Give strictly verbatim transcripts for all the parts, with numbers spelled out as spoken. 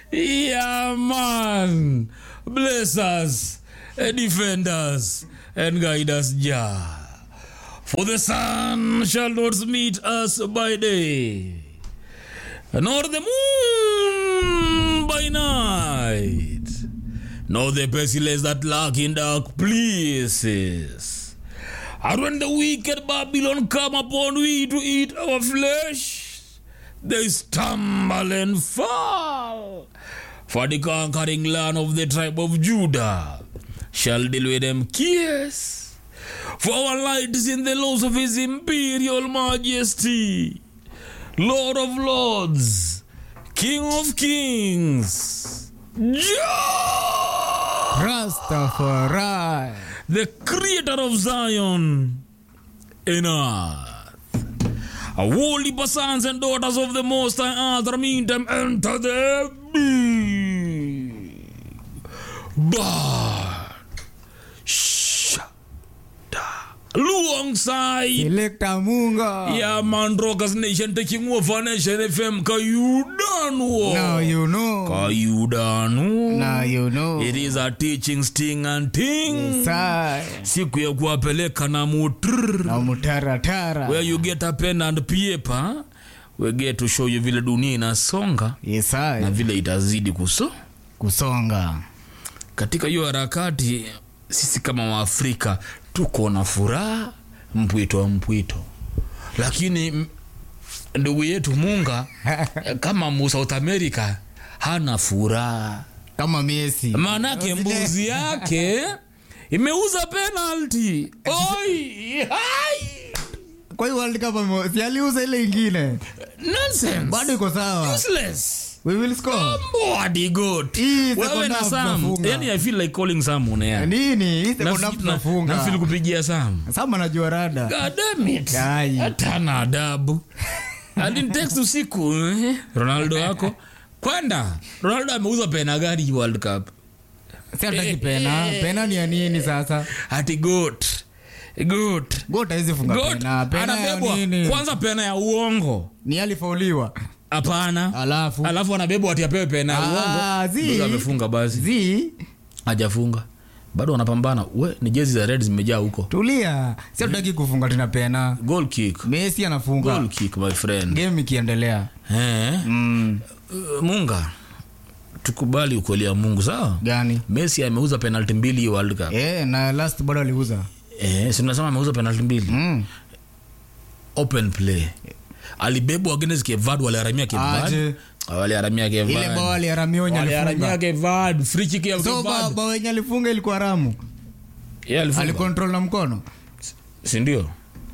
Yeah, man. Bless us, defend us, and guide us, Jah. For the sun shall not meet us by day, nor the moon by night, nor the pestilence that lurk in dark places. And when the wicked Babylon come upon we to eat our flesh, they stumble and fall. For the conquering land of the tribe of Judah shall deal with them kiss. For our light is in the laws of his imperial majesty, Lord of lords, King of kings, Jah Rastafari, the creator of Zion and earth. A holy sons and daughters of the Most High Earth, meantime enter the big bad shada alongside Selector Munga. Yeah, man, Rockers Nation taking over Nation F M. Kayudanu. Now you know. Kayudanu. Now you know. It is a teaching sting and ting. Yes, Siku ya kuwapeleka na mutrrr. na mutara tara. Where you get a pen and paper, we get to show you vile dunia inasonga. Yes, I. Na vile itazidi kuso. Kusonga. Katika hiyo harakati, sisi kama Waafrika tuko na furaha mpwito mpwito. Lakini ndugu yetu Munga kama mu South America hana furaha. Kama Messi. Manake mbuzi yake imeuza penalty. Oi! Hai! Kwa hiyo World Cup si aliuza ile ingine. Nonsense. Bado iko sawa. Useless. We will score. Body good. Wewe na Sam. Yani I feel like calling Sam on air. Nini? Hii second half tunafunga. Na feel kupigia Sam. Sam anajua rada. God damn it. Ai. Hata na adabu. Alin text usiku eh? Ronaldo wako kwenda. Ronaldo ameuza pena gani World Cup? Si hataki pena. Pena ni ya nini sasa? Ati goat. Goat. Goat hizi funga pena. Pena ya nini? Kwanza pena ya uongo. Ni alifauliwa. Hapana. Alafu Alafu anabebwa ati apewe pena ya uongo. Ah, zi. Ndio amefunga basi. Zi. Hajafunga. Bado wanapambana. We ni jezi za Reds zimejaa huko. Tulia. Si hataki kufunga tena pena. Goal kick. Messi anafunga. Goal kick my friend. Game ikiendelea. Eh. Mm. Uh, Munga. Tukubali ukweli ya Mungu sawa? Gani? Messi ameuza penalty mbili World Cup. Eh, na last bado aliuza. Eh, si tunasema ameuza penalty mbili. Mm. Open play. Alibebwa against Cape Verde, wale haramia Cape Verde. Wale haramia Cape Verde. Ile bao wale haramia wenye alifunga. Wale haramia Cape Verde, free kick ya Cape So Verde. bao wenye alifunga ilikuwa ramu. Yeye alifunga. Alicontrol na mkono. Si ndio?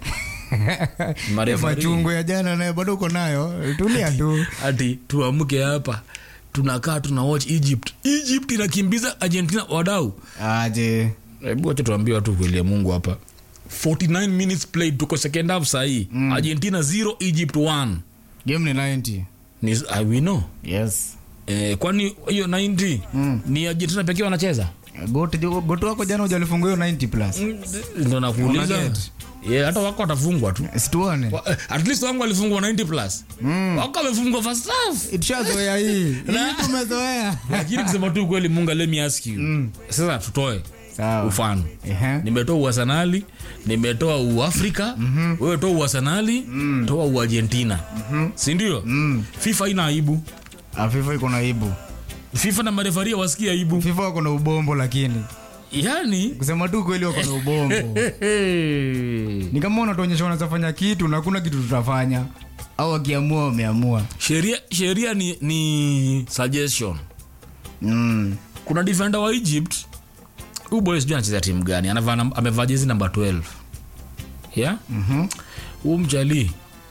Machungu ya jana naye bado uko nayo. Tulia tu. Ati tuamke hapa. Tunakaa tuna watch Egypt. Egypt inakimbiza Argentina wadau. Aje. Hebu acha tuambie watu kweli ya Mungu hapa. forty-nine minutes played, tuko second half sahi. Mm. Argentina zero, Egypt one. Game ni ninety. Ni I we know. Yes. Eh, kwani hiyo ninety mm. ni Argentina pekee wanacheza? Goat goat wako jana hujalifunga hiyo ninety plus. Ndio nakuuliza. Yeah, hata wako watafungwa tu. Situone. At least wangu walifungwa ninety plus. Mm. Wako wamefungwa first half. Itishazoea hii. Hii tumezoea. Lakini kusema tu kweli Munga, let me ask you. Mm. Sasa tutoe. Sawa. Ufano. Uh-huh. Nimetoa Uarsenali, nimetoa Uafrika, mm-hmm. wewe toa Uarsenali, mm. toa Uargentina. Mm-hmm. Si ndio? Mm. FIFA ina aibu. Ah, FIFA iko na aibu. FIFA na marefaria wasikia aibu. FIFA wako na ubombo lakini. Yaani kusema tu kweli wako na ubombo. Ni kama unatuonyesha wanafanya kitu na hakuna kitu tutafanya. Au wakiamua wameamua. Sheria sheria ni ni suggestion. Mm. Kuna defender wa Egypt. Huyu boy sijui anacheza timu gani? Anavaa amevaa jezi number twelve. Yeah? Mhm. Huyu mjali.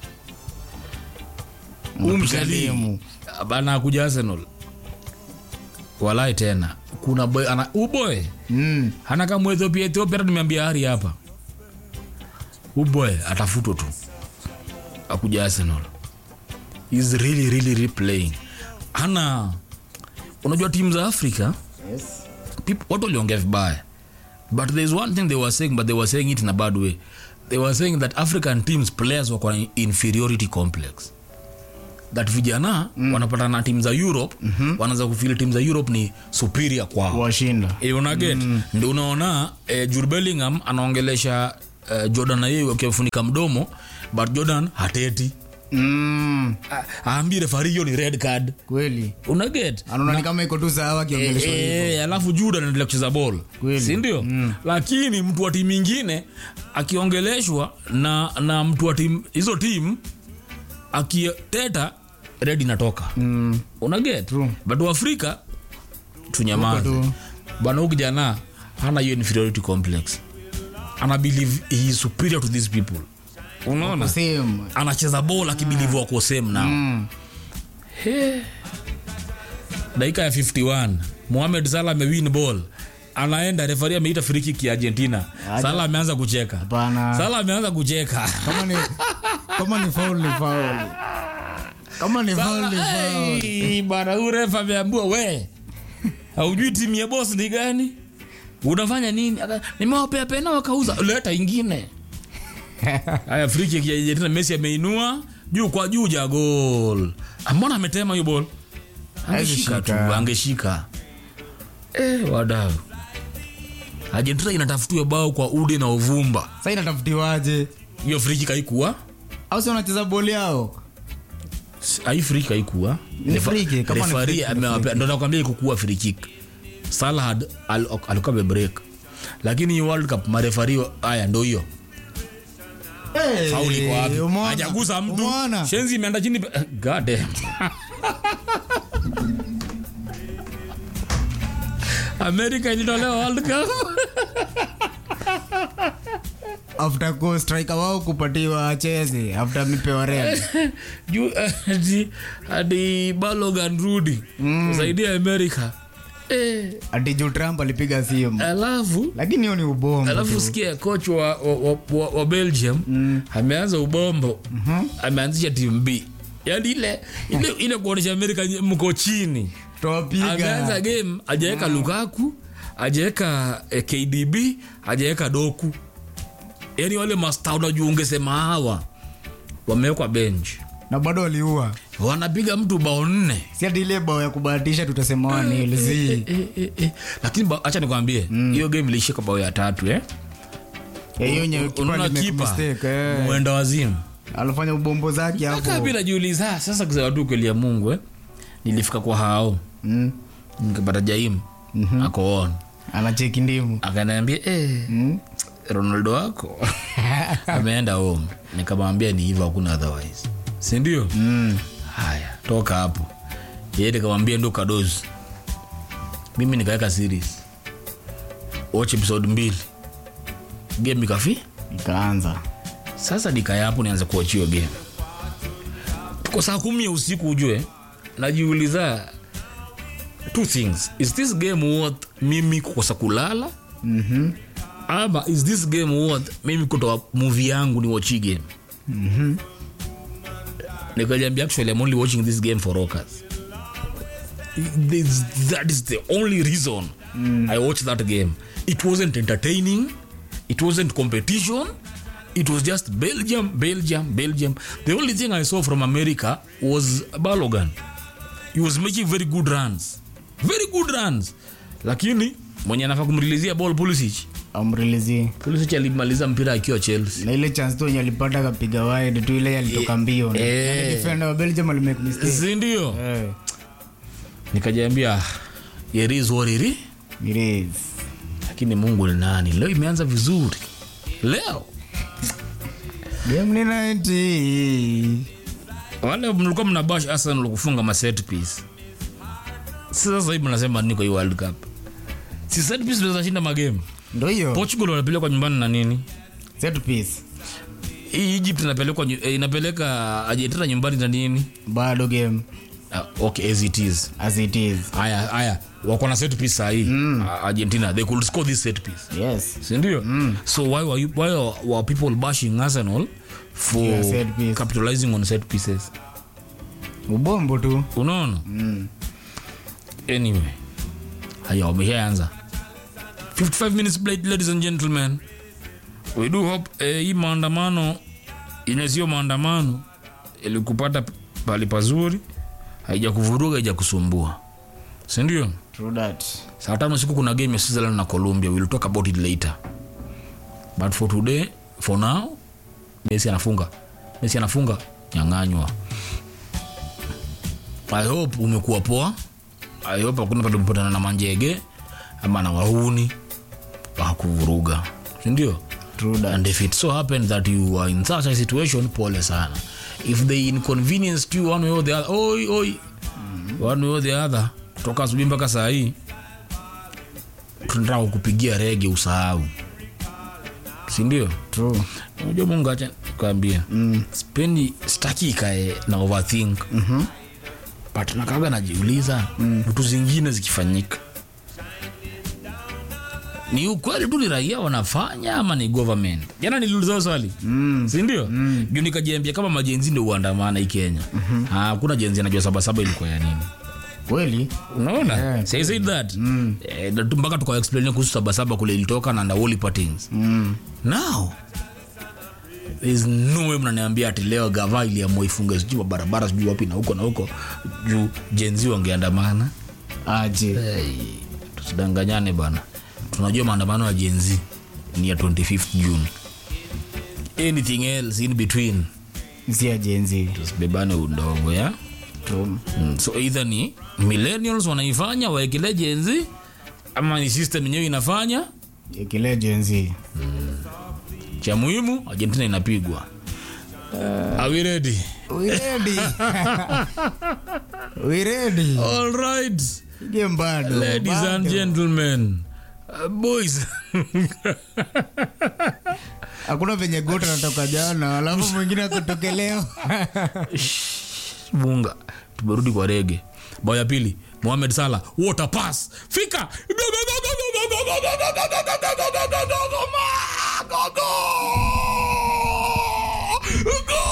Huyu mjali. Bana kuja Arsenal. Walai tena. Kuna boy ana huyu boy. Mm. Hana kama Ethiopia Ethiopia nimeambia hari hapa. Huyu boy atafutwa tu. Akuja Arsenal. He's really really really playing. Hana unajua timu za Afrika? Yes. People what waliongea vibaya, but there's one thing they were saying, but they were saying it in a bad way. They were saying that African teams players were in inferiority complex. that vijana mm. wanapata na team za Europe mm-hmm. wanaanza kufeel team za Europe ni superior kwao washinda e, una get mm. ndio unaona eh, Jude Bellingham anaongelesha eh, Jordan na yeye akifunika mdomo but Jordan hateti mm. aambi referee hiyo ni red card kweli una get anaona ni kama iko tu sawa akiongeleshwa hivyo eh, eh, alafu Jude anaendelea kucheza ball si ndio mm. lakini mtu wa timu nyingine akiongeleshwa na na mtu wa timu hizo timu akiteta red inatoka mm. una get True. But Afrika tunyamaze bwana huyu kijana hana hiyo inferiority complex ana believe he is superior to these people unaona anacheza ball akibelieve wako same now mm. he dakika ya fifty one Mohamed Salah amewin ball anaenda referee ameita free kick ya Argentina Salah ameanza kucheka hapana Salah ameanza kucheka kama ni kama ni foul ni foul kama ni foul ni foul hey, bana urefa ameambiwa we haujui timu ya boss ni gani unafanya nini nimewapea pena wakauza leta ingine haya free kick ya Argentina Messi ameinua juu kwa juu ja goal mbona ametema hiyo ball angeshika tu angeshika eh wadau Argentina inatafutiwa bao kwa udi na uvumba sasa inatafutiwaje hiyo free kick haikuwa au sio wanacheza ball yao ai free kick haikuwa free kick kama ni referee amewapea ndo nakwambia ikuwa free kick Salah had alikuwa break lakini World Cup mareferee haya ndio hiyo hey, fauli kwa wapi hajagusa mtu umona. Shenzi imeenda chini god damn America ilitolewa World Cup after go striker wao kupatiwa cheze after mipewa red juu hadi hadi Balogan Rudy mm. kusaidia America eh hadi Joe Trump alipiga simu alafu lakini hiyo ni ubombo alafu sikia coach wa wa, wa, wa Belgium mm. ameanza ubombo mm-hmm. ameanzisha team B yaani ile ile ile kuonesha America mko chini topiga ameanza game hajaweka mm. Lukaku hajaweka eh, K D B hajaweka Doku yani wale master unajua ungesema hawa wamewekwa bench na bado waliua wanapiga mtu bao nne si hadi ile bao ya kubahatisha tutasema ni ilzi eh, eh, eh, eh. lakini acha nikwambie hiyo mm. game ilishika bao ya tatu eh hiyo nyewe kipa ni mistake eh mwenda wazimu alifanya ubombo zake hapo kaka bila jiuliza sasa kwa watu kweli ya Mungu eh nilifika kwa hao mm. nikapata Jaim mm-hmm. akaona anacheki ndimu akaniambia eh mm. Ronaldo wako ameenda home nikamwambia ni hivyo hakuna otherwise si ndio mm. haya toka hapo yeye nikamwambia ndo kadozi mimi nikaweka series watch episode mbili game ikafi ikaanza sasa nikaya hapo nianze kuwatch hiyo game tuko saa kumi ya usiku ujue najiuliza two things is this game worth mimi kukosa kulala mhm ama is this game worth mimi kutoa movie yangu ni watch game mhm nikajambia actually I'm only watching this game for Rockers this, that is the only reason mm. I watched that game it wasn't entertaining it wasn't competition it was just Belgium Belgium Belgium the only thing I saw from America was Balogan he was making very good runs very good runs lakini mwenye anafaa kumrilizia ball Pulisic amrelease Pulisic alimaliza mpira akiwa Chelsea na ile chance tu alipata kapiga wide tu ile alitoka mbio eh, na defender wa Belgium alimake mistake si ndio eh nikajiambia it is what it is lakini Mungu ni nani leo imeanza vizuri leo game ni ninety wale mlikuwa mnabash Arsenal kufunga ma set piece sasa hivi mnasema nini kwa hii World Cup si set piece ndio zinashinda magame ndio hiyo Portugal wanapelekwa nyumbani na nini set piece Egypt inapelekwa inapeleka Argentina nyumbani na nini bado game uh, okay as it is as it is haya haya wako na set piece sahi mm. uh, Argentina they could score this set piece yes si ndio mm. so why were you, why were people bashing Arsenal for yeah, capitalizing on set pieces ubombo tu unaona mm. anyway haya wameanza fifty-five minutes played ladies and gentlemen we do hope eh, hii maandamano inazio maandamano ilikupata bali pazuri, haijakuvuruga, haijakusumbua. Si ndio? True that. Saa tano siku kuna game ya Switzerland na Colombia. We'll talk about it later. But for today, for now, Messi anafunga. Messi anafunga, nyang'anywa. I hope umekuwa poa. I hope hakuna pale mpotana na manjege ama na wahuni wakuvuruga. Si ndio? True that. And if it so happened that you are in such a situation, pole sana. If they inconvenienced you one way or the other, oi oi, mm-hmm. one way or the other, kutoka asubuhi mpaka saa hii tunataka kukupigia rege usahau. Si ndio? True. Unajua Mungu acha kwambia. Mm. Spendi staki ikae na overthink. Mhm. But nakaga najiuliza mm. vitu zingine zikifanyika. Ni ukweli tu ni raia wanafanya ama ni government? Jana niliuliza swali. Mm. Si ndio? Mm. Ndio nikajiambia kama majenzi ndio uandamana hii Kenya. Mm-hmm. Ah, hakuna jenzi anajua saba saba ilikuwa ya nini. Kweli? Unaona? Yeah, say say that. Mm. Eh, mpaka tuka explain kuhusu saba saba kule ilitoka na Ndawoli Patings. Mm. Now there is no way mnaniambia ati leo gava iliamua ifunge sijui barabara sijui wapi na huko na huko juu jenzi wangeandamana. Aje. Hey, tusidanganyane bana. Tunajua maandamano ya jenzi ni ya twenty-fifth June. Anything else in between si ya jenzi. Tusibebane udogo ya. True. Mm, so either ni millennials wanaifanya waekele jenzi ama ni system yenyewe inafanya ekele jenzi. Mm. Cha muhimu Argentina inapigwa. Uh, are we ready? We ready. We ready. All right. Game bado. Ladies bado. And gentlemen, uh, boys. Hakuna venye gota natoka jana, alafu mwingine akutoke leo. Munga, tumerudi kwa rege. Bao ya pili, Mohamed Salah, water pass. Fika. Go go go go go go go go go go go go go go go go go go.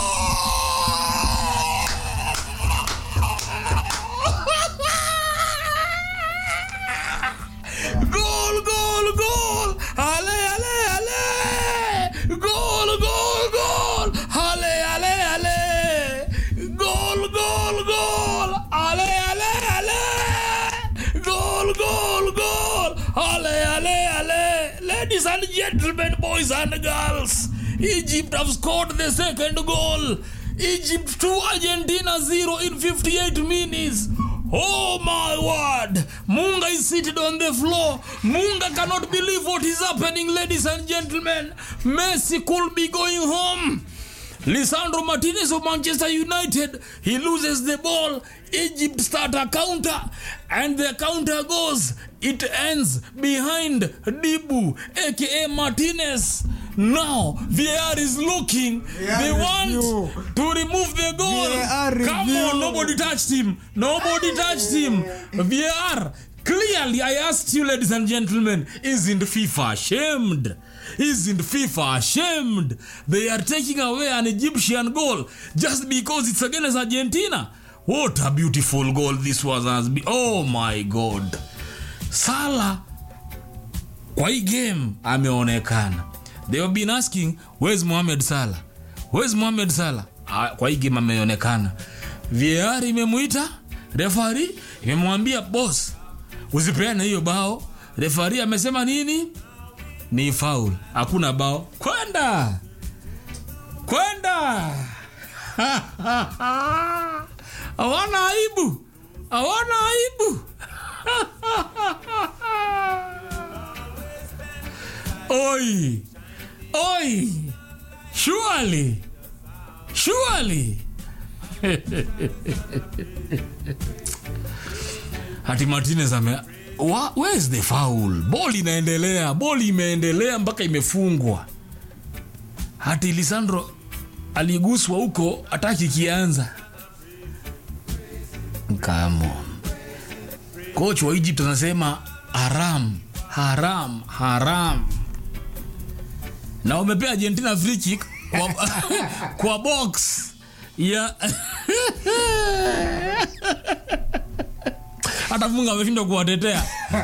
Goal, goal, goal. Ale, ale, ale. Goal, goal, goal. Ale, ale, ale. Goal, goal, goal. Ale, ale, ale. Goal, goal, goal. Ale, ale, ale. Ladies and gentlemen, boys and girls, Egypt have scored the second goal. Egypt two, Argentina zero in fifty-eight minutes. Oh my word. Munga is seated on the floor. Munga cannot believe what is happening, ladies and gentlemen. Messi could be going home. Lisandro Martinez of Manchester United, he loses the ball. Egypt start a counter, and the counter goes. It ends behind Dibu, aka Martinez. Now V A R is looking. They want review. to remove the goal. Come review. on, nobody touched him. Nobody touched him. V A R, clearly I asked you, ladies and gentlemen, isn't FIFA ashamed? Isn't FIFA ashamed? They are taking away an Egyptian goal just because it's against Argentina. What a beautiful goal this was. Has been. Oh my God. Salah kwa hii game ameonekana. They have been asking, where's Mohamed Salah? Where's Mohamed Salah? Kwa hii game ameonekana. V A R imemuita, referee imemwambia boss, usipeane hiyo bao. Referee amesema nini? Ni foul. Hakuna bao. Kwenda. Kwenda. Hawana aibu. Hawana aibu. Oi. Oi. Surely. Surely. Hati Martinez ame where is the foul? Ball inaendelea. Ball imeendelea mpaka imefungwa. Hati Lisandro aliguswa huko ataki kianza. Come on. Coach wa Egypt anasema haram, haram, haram. Na umepea Argentina free kick kwa, kwa box ya hata Mungu ameshindwa kuwatetea.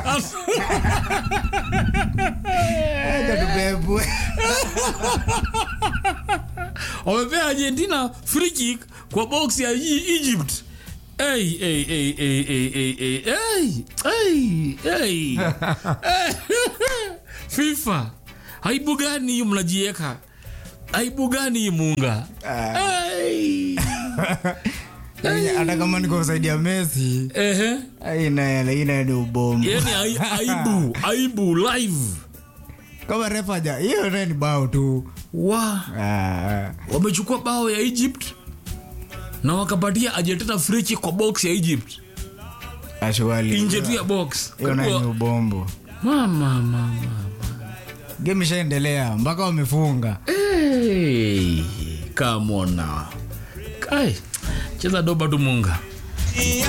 Acha tubebwe. Wamepea Argentina free kick kwa box ya E- Egypt. Hey, hey, hey, hey, hey, hey, hey, hey, hey, hey. FIFA. Aibu gani hii mnajieka? Aibu gani hii Munga? Hey. Hata kama niko kusaidia Messi. Ehe. Aina ina ni ubombo. Yaani ai- aibu, aibu live. Kama refa haja, hiyo ni bao tu. Wa. Ah. Wamechukua bao ya Egypt na wakapatia Argentina free kick kwa box ya Egypt. Ashwali. Nje tu ya box. Hiyo ni Kwa- ubombo. Mama mama. Game ishaendelea mpaka wamefunga. Hey, come on now. Kai. Cheza doba tu Munga.